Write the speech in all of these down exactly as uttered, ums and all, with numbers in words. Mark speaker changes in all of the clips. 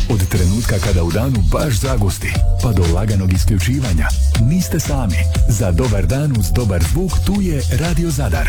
Speaker 1: Od trenutka kada u danu baš zagusti, pa do laganog isključivanja, niste sami. Za dobar dan uz dobar zvuk tu je Radio Zadar.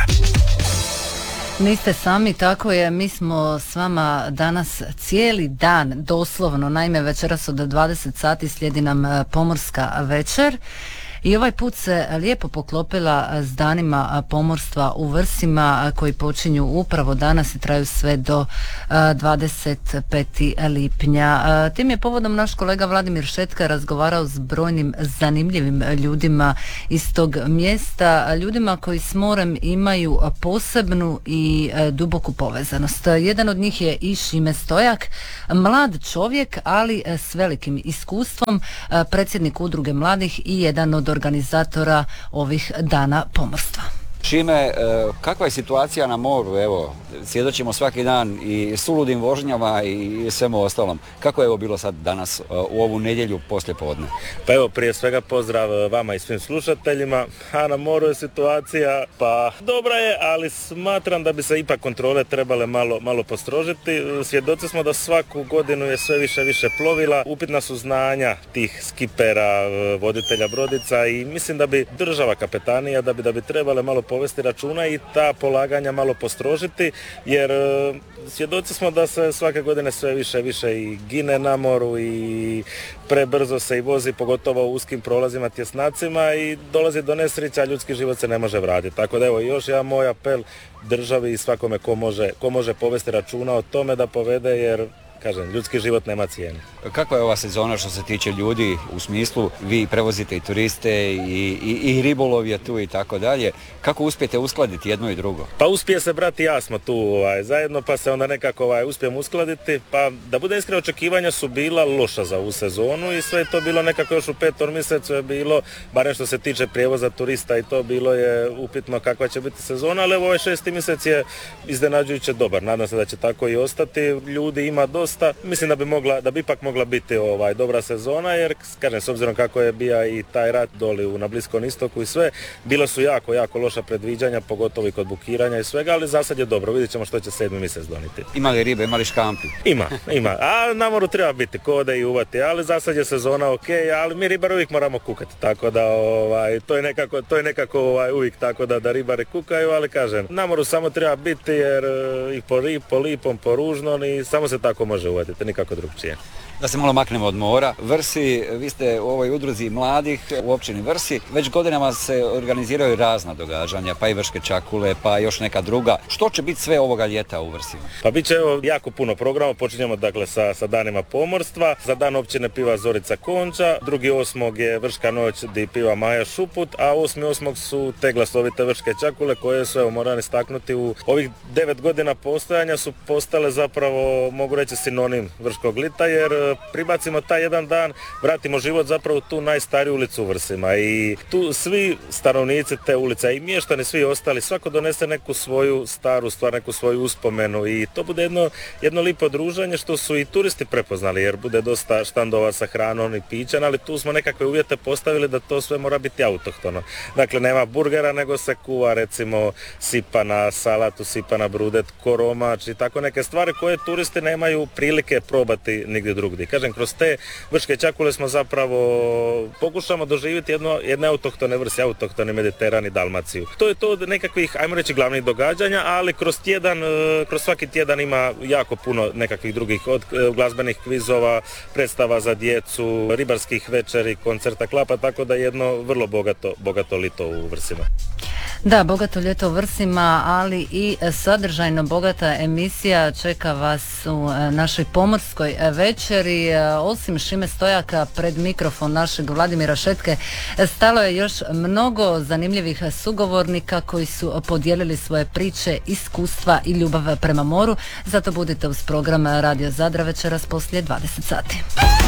Speaker 2: Niste sami, tako je, mi smo s vama danas cijeli dan, doslovno, naime večeras od dvadeset sati slijedi nam pomorska večer. I ovaj put se lijepo poklopila s danima pomorstva u Vrsima koji počinju upravo danas i traju sve do dvadeset petog lipnja. Tim je povodom naš kolega Vladimir Šetka razgovarao s brojnim zanimljivim ljudima iz tog mjesta, ljudima koji s morem imaju posebnu i duboku povezanost. Jedan od njih je i Šime Stojak, mlad čovjek, ali s velikim iskustvom, predsjednik udruge mladih i jedan od organizatora ovih dana pomorstva.
Speaker 3: Šime, kakva je situacija na moru? Evo, svjedočimo svaki dan i suludim vožnjama i svemu ostalom. Kako je ovo bilo sad danas u ovu nedjelju poslije podne?
Speaker 4: Pa evo, prije svega pozdrav vama i svim slušateljima. A na moru je situacija, pa dobra je, ali smatram da bi se ipak kontrole trebale malo, malo postrožiti. Svjedoci smo da svaku godinu je sve više više plovila. Upitna su znanja tih skipera, voditelja brodica i mislim da bi država, kapetanija, da bi, da bi trebale malo povesti računa i ta polaganja malo postrožiti, jer e, svjedoci smo da se svake godine sve više više i gine na moru i prebrzo se i vozi, pogotovo u uskim prolazima, tjesnacima i dolazi do nesreća, a ljudski život se ne može vratiti. Tako da evo, još jedan moj apel državi i svakome ko može, ko može povesti računa o tome da povede, jer kažem, ljudski život nema cijene.
Speaker 3: Kakva je ova sezona što se tiče ljudi, u smislu vi prevozite i turiste i, i, i ribolov je tu i tako dalje. Kako uspijete uskladiti jedno i drugo?
Speaker 4: Pa uspije se brati ja smo tu ovaj, zajedno, pa se onda nekako ovaj, uspijemo uskladiti. Pa da bude iskreno, očekivanja su bila loša za ovu sezonu i sve je to bilo nekako još u petom mjesecu je bilo, barem što se tiče prijevoza turista i to bilo je upitno kakva će biti sezona, ali ovaj šesti mjesec je iznenađujuće dobar. Nadam se da će tako i ostati. Ljudi ima dosta. Mislim da bi mogla, da bi ipak mogla biti ovaj dobra sezona, jer kažem, s obzirom kako je bija i taj rat doli u, na Bliskom istoku i sve, bila su jako, jako loša predviđanja, pogotovo i kod bukiranja i svega, ali za sad je dobro, vidjet ćemo što će sedmi mjesec doniti.
Speaker 3: Ima li ribe, ima li škampi?
Speaker 4: Ima, ima, a na moru treba biti kode i uvati, ali za sad je sezona ok, ali mi ribari uvijek moramo kukati, tako da ovaj, to je nekako, to je nekako ovaj, uvijek tako da, da ribari kukaju, ali kažem, na moru samo treba biti jer i po, rip, po lipom, po ružnom i samo se tako može uvati, nikako drugčije.
Speaker 3: Da se malo maknemo od mora. Vrsi, vi ste u ovoj udruzi mladih u općini Vrsi. Već godinama se organiziraju razna događanja, pa i vrške čakule, pa još neka druga. Što će biti sve ovoga ljeta u Vrsima?
Speaker 4: Pa bit će evo, jako puno programa. Počinjemo dakle sa, sa danima pomorstva. Za dan općine piva Zorica Konča. Drugi osmog je vrška noć gdje piva Maja Šuput, a osmi osmog su te glasovite vrške čakule koje su, evo, moram istaknuti, u ovih devet godina postojanja su postale zapravo, mogu reći, sinonim vrškog lita, jer pribacimo taj jedan dan, vratimo život zapravo tu najstariju ulicu u Vrsima i tu svi stanovnici te ulice i mještani, svi ostali, svako donese neku svoju staru stvar, neku svoju uspomenu i to bude jedno, jedno lipo druženje što su i turisti prepoznali, jer bude dosta štandova sa hranom i pićem, ali tu smo nekakve uvjete postavili da to sve mora biti autohtono. Dakle, nema burgera, nego se kuva recimo sipana salatu, sipana brudet, koromač i tako neke stvari koje turisti nemaju prilike probati nigdje drugdje. Kažem, kroz te vrške čakule smo zapravo pokušamo doživjeti jedno, jedne autohtone Vrsi, autohtoni Mediteran i Dalmaciju. To je to od nekakvih, ajmo reći, glavnih događanja, ali kroz tjedan, kroz svaki tjedan ima jako puno nekakvih drugih, od glazbenih kvizova, predstava za djecu, ribarskih večeri, koncerta, klapa, tako da je jedno vrlo bogato, bogato lito u Vrsima.
Speaker 2: Da, bogato ljeto u Vrsima, ali i sadržajno bogata emisija čeka vas u našoj pomorskoj večeri. Osim Šime Stojaka, pred mikrofon našeg Vladimira Šetke stalo je još mnogo zanimljivih sugovornika koji su podijelili svoje priče, iskustva i ljubav prema moru. Zato budite uz program Radio Zadra večeras poslije dvadeset sati.